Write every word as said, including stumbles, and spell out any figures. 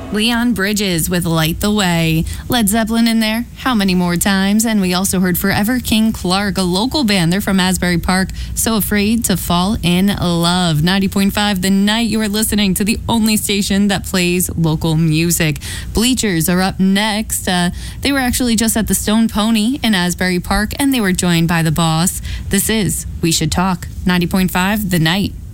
Leon Bridges with Light the Way. Led Zeppelin in there, How Many More Times? And we also heard Forever King Clark, a local band. They're from Asbury Park. So Afraid to Fall in Love. ninety point five The Night. You are listening to the only station that plays local music. Bleachers are up next. Uh, they were actually just at the Stone Pony in Asbury Park, and they were joined by the boss. This is We Should Talk. ninety point five The Night.